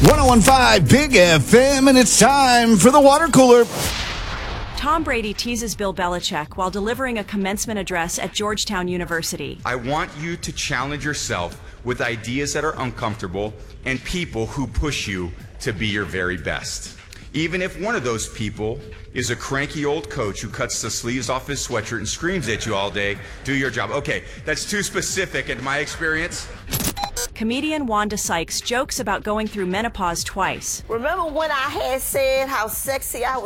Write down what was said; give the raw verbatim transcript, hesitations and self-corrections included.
one oh one point five Big F M, and it's time for the water cooler. Tom Brady teases Bill Belichick while delivering a commencement address at Georgetown University. I want you to challenge yourself with ideas that are uncomfortable and people who push you to be your very best. Even if one of those people is a cranky old coach who cuts the sleeves off his sweatshirt and screams at you all day, do your job. Okay, that's too specific in my experience. Comedian Wanda Sykes jokes about going through menopause twice. Remember when I had said how sexy I was?